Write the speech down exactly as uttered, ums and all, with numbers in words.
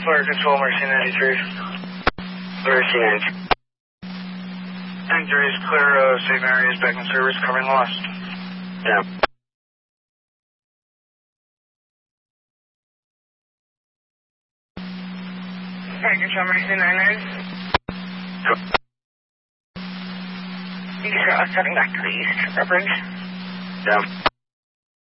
Fire Control, Mercy ninety-three. Mercy ninety-three. Sanctuary is clear, uh, safe areas back in service, covering lost. Yeah. Fire Control, Mercy ninety-nine. Sure. You can hear us heading back to the east, Bridge. Yeah.